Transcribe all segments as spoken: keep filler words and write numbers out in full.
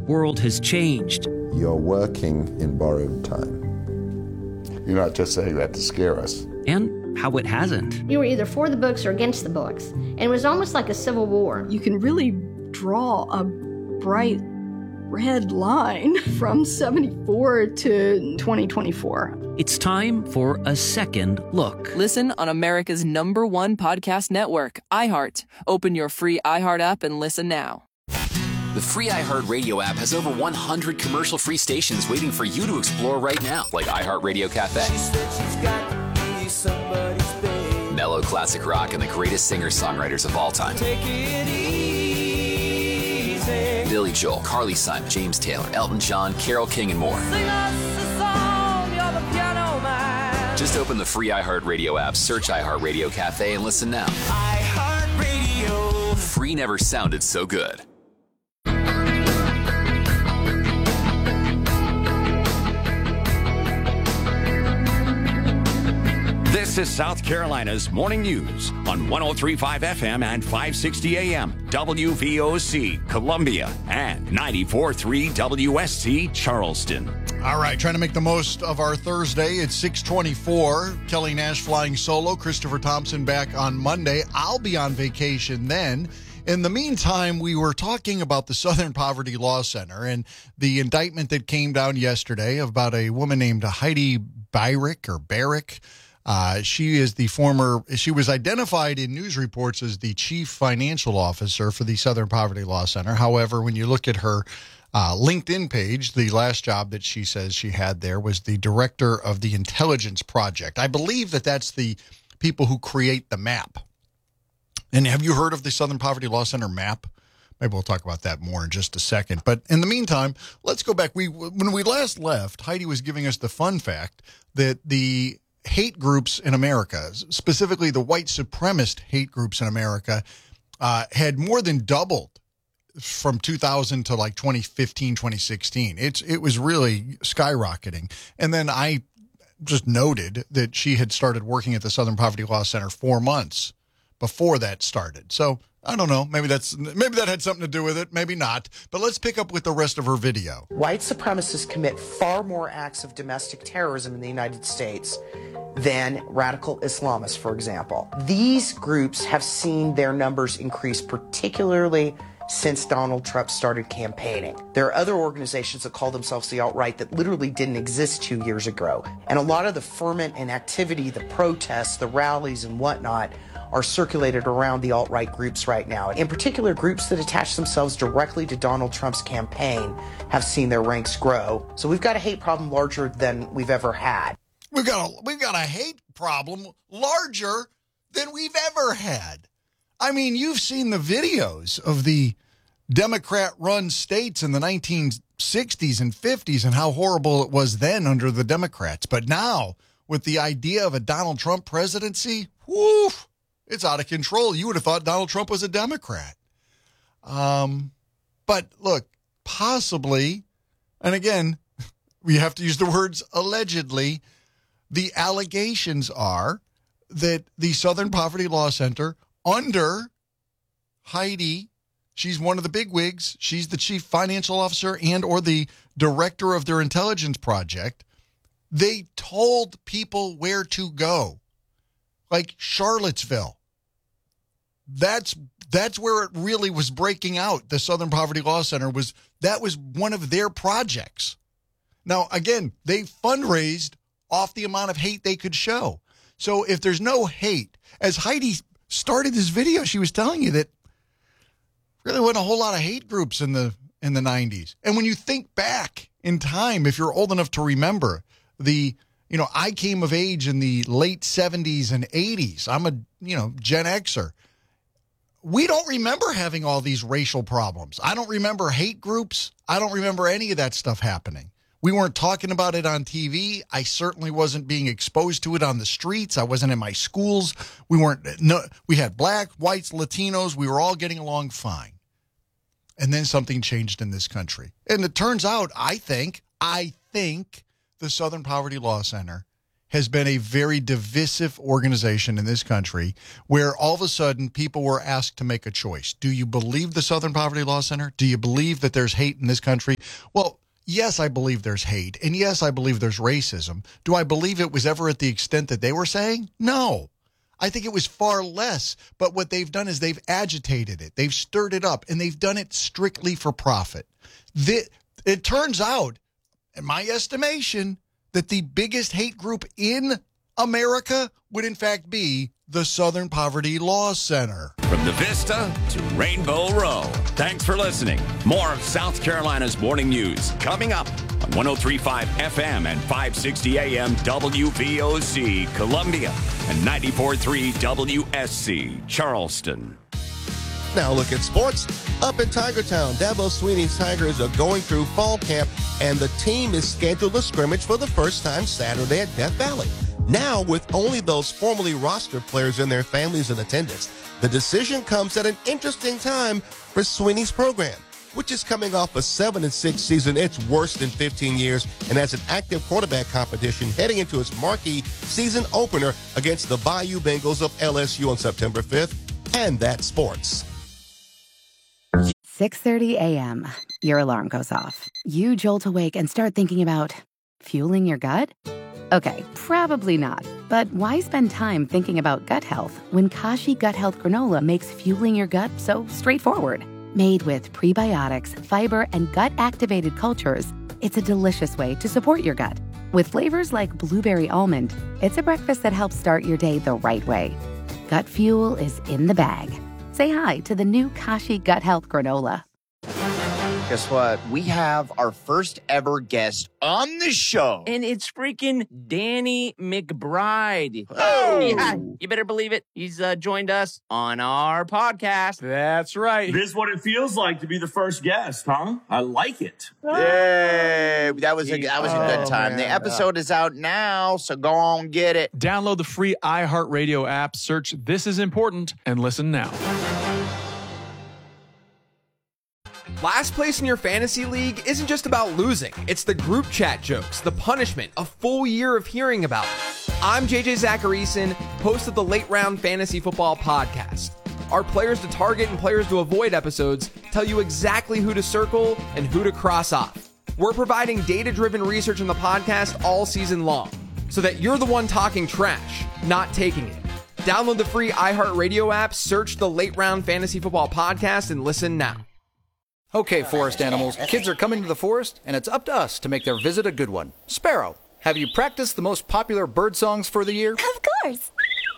world has changed. You're working in borrowed time. You're not just saying that to scare us. And how it hasn't. You were either for the books or against the books, and it was almost like a civil war. You can really draw a bright red line from seventy-four to twenty twenty-four. It's time for a second look. Listen on America's number one podcast network, iHeart. Open your free iHeart app and listen now. The free iHeart Radio app has over one hundred commercial-free stations waiting for you to explore right now, like iHeart Radio Cafe, mellow classic rock, and the greatest singers-songwriters of all time. Take it easy. Billy Joel, Carly Simon, James Taylor, Elton John, Carole King, and more. Sing us a song, you're the piano man. Just open the free iHeart Radio app, search iHeart Radio Cafe, and listen now. iHeart Radio. Free never sounded so good. This is South Carolina's Morning News on one oh three point five F M and five sixty A M, W V O C, Columbia, and ninety-four point three W S C, Charleston. All right, trying to make the most of our Thursday. It's six twenty-four. Kelly Nash flying solo. Christopher Thompson back on Monday. I'll be on vacation then. In the meantime, we were talking about the Southern Poverty Law Center and the indictment that came down yesterday about a woman named Heidi Beirich or Barrick. Uh, she is the former, she was identified in news reports as the chief financial officer for the Southern Poverty Law Center. However, when you look at her uh, LinkedIn page, the last job that she says she had there was the director of the Intelligence Project. I believe that that's the people who create the map. And have you heard of the Southern Poverty Law Center map? Maybe we'll talk about that more in just a second. But in the meantime, let's go back. We when we last left, Heidi was giving us the fun fact that the hate groups in America, specifically the white supremacist hate groups in America, uh, had more than doubled from two thousand to like twenty fifteen, twenty sixteen. It's it was really skyrocketing. And then I just noted that she had started working at the Southern Poverty Law Center four months before that started. So I don't know. Maybe that's maybe that had something to do with it. Maybe not. But let's pick up with the rest of her video. White supremacists commit far more acts of domestic terrorism in the United States than radical Islamists, for example. These groups have seen their numbers increase, particularly since Donald Trump started campaigning. There are other organizations that call themselves the alt-right that literally didn't exist two years ago. And a lot of the ferment and activity, the protests, the rallies and whatnot, are circulated around the alt-right groups right now. In particular, groups that attach themselves directly to Donald Trump's campaign have seen their ranks grow. So we've got a hate problem larger than we've ever had. We've got a, we've got a hate problem larger than we've ever had. I mean, you've seen the videos of the Democrat-run states in the nineteen sixties and fifties and how horrible it was then under the Democrats. But now, with the idea of a Donald Trump presidency, woof, it's out of control. You would have thought Donald Trump was a Democrat. Um, but look, possibly, and again, we have to use the words allegedly, the allegations are that the Southern Poverty Law Center, under Heidi, she's one of the bigwigs, she's the chief financial officer and or the director of their intelligence project, they told people where to go. Like Charlottesville. That's that's where it really was breaking out. The Southern Poverty Law Center was, that was one of their projects. Now, again, they fundraised off the amount of hate they could show. So if there's no hate, as Heidi started this video, she was telling you that really wasn't a whole lot of hate groups in the in the nineties. And when you think back in time, if you're old enough to remember, the you know, I came of age in the late seventies and eighties. I'm a, you know, Gen Xer. We don't remember having all these racial problems. I don't remember hate groups. I don't remember any of that stuff happening. We weren't talking about it on T V. I certainly wasn't being exposed to it on the streets. I wasn't in my schools. We weren't, no, we had black, whites, Latinos. We were all getting along fine. And then something changed in this country. And it turns out, I think, I think the Southern Poverty Law Center has been a very divisive organization in this country where all of a sudden people were asked to make a choice. Do you believe the Southern Poverty Law Center? Do you believe that there's hate in this country? Well, yes, I believe there's hate. And yes, I believe there's racism. Do I believe it was ever at the extent that they were saying? No. I think it was far less. But what they've done is they've agitated it. They've stirred it up, and they've done it strictly for profit. The, it turns out, in my estimation, that the biggest hate group in America would in fact be the Southern Poverty Law Center. From the Vista to Rainbow Row. Thanks for listening. More of South Carolina's morning news coming up on one oh three point five F M and five sixty A M W V O C Columbia and ninety-four point three W S C Charleston. Now look at sports. Up in Tigertown, Dabo Swinney's Tigers are going through fall camp, and the team is scheduled to scrimmage for the first time Saturday at Death Valley. Now, with only those formerly rostered players and their families in attendance, the decision comes at an interesting time for Swinney's program, which is coming off a seven and six season, its worst in fifteen years, and has an active quarterback competition heading into its marquee season opener against the Bayou Bengals of L S U on September fifth. And that's sports. six thirty a m Your alarm goes off. You jolt awake and start thinking about fueling your gut? Okay, probably not. But why spend time thinking about gut health when Kashi Gut Health Granola makes fueling your gut so straightforward? Made with prebiotics, fiber, and gut-activated cultures, it's a delicious way to support your gut. With flavors like blueberry almond, it's a breakfast that helps start your day the right way. Gut fuel is in the bag. Say hi to the new Kashi Gut Health Granola. Guess what? We have our first ever guest on the show. And it's freaking Danny McBride. Oh! Yeah, you better believe it. He's uh, joined us on our podcast. That's right. This is what it feels like to be the first guest, huh? I like it. Yay! That was a, that was a good time. Oh, the man. episode is out now, so go on, get it. Download the free iHeartRadio app, search This Is Important, and listen now. Last place in your fantasy league isn't just about losing. It's the group chat jokes, the punishment, a full year of hearing about it. I'm J J Zacharyson, host of the Late Round Fantasy Football Podcast. Our players to target and players to avoid episodes tell you exactly who to circle and who to cross off. We're providing data-driven research in the podcast all season long, so that you're the one talking trash, not taking it. Download the free iHeartRadio app, search the Late Round Fantasy Football Podcast, and listen now. Okay, forest animals, kids are coming to the forest, and it's up to us to make their visit a good one. Sparrow, have you practiced the most popular bird songs for the year? Of course.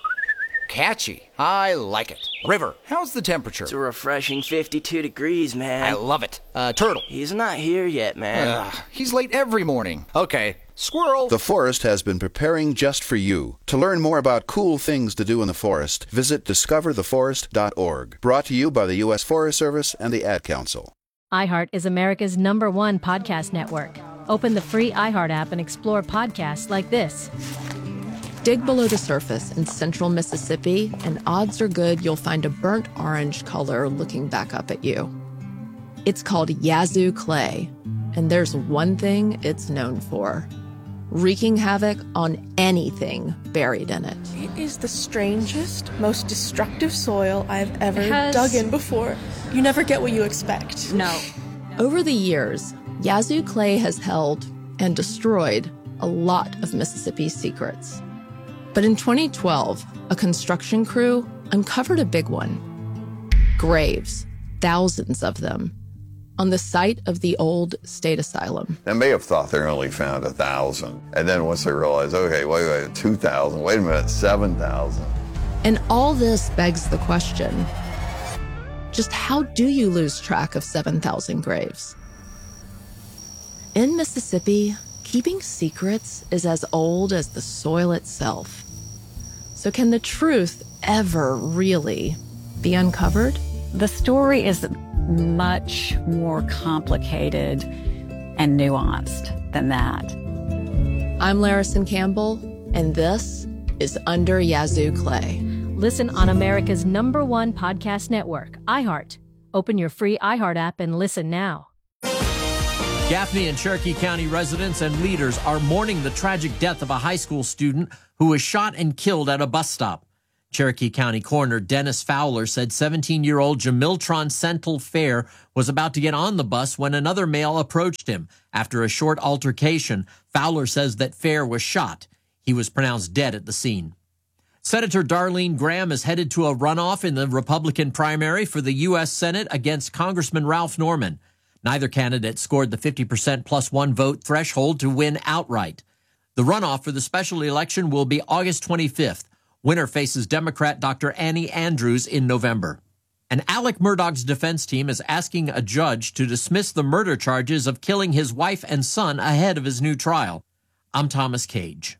Catchy. I like it. River, how's the temperature? It's a refreshing fifty-two degrees, man. I love it. Uh, Turtle. He's not here yet, man. Ugh, he's late every morning. Okay. Squirrel. The forest has been preparing just for you. To learn more about cool things to do in the forest, visit discover the forest dot org. Brought to you by the U S Forest Service and the Ad Council. iHeart is America's number one podcast network. Open the free iHeart app and explore podcasts like this. Dig below the surface in central Mississippi, and odds are good you'll find a burnt orange color looking back up at you. It's called Yazoo clay, and there's one thing it's known for: wreaking havoc on anything buried in it. It is the strangest, most destructive soil I've ever has... dug in before. You never get what you expect. No. Over the years, Yazoo clay has held and destroyed a lot of Mississippi's secrets. But in twenty twelve, a construction crew uncovered a big one. Graves, thousands of them, on the site of the old state asylum. They may have thought they only found a thousand. And then once they realized, okay, wait, wait, two thousand, wait a minute, seven thousand. And all this begs the question, just how do you lose track of seven thousand graves? In Mississippi, keeping secrets is as old as the soil itself. So can the truth ever really be uncovered? The story is much more complicated and nuanced than that. I'm Larison Campbell, and this is Under Yazoo Clay. Listen on America's number one podcast network, iHeart. Open your free iHeart app and listen now. Gaffney and Cherokee County residents and leaders are mourning the tragic death of a high school student who was shot and killed at a bus stop. Cherokee County Coroner Dennis Fowler said seventeen-year-old Jamiltron Sentinel Fair was about to get on the bus when another male approached him. After a short altercation, Fowler says that Fair was shot. He was pronounced dead at the scene. Senator Darlene Graham is headed to a runoff in the Republican primary for the U S Senate against Congressman Ralph Norman. Neither candidate scored the fifty percent plus one vote threshold to win outright. The runoff for the special election will be August twenty-fifth. Winner faces Democrat Doctor Annie Andrews in November. And Alec Murdaugh's defense team is asking a judge to dismiss the murder charges of killing his wife and son ahead of his new trial. I'm Thomas Cage.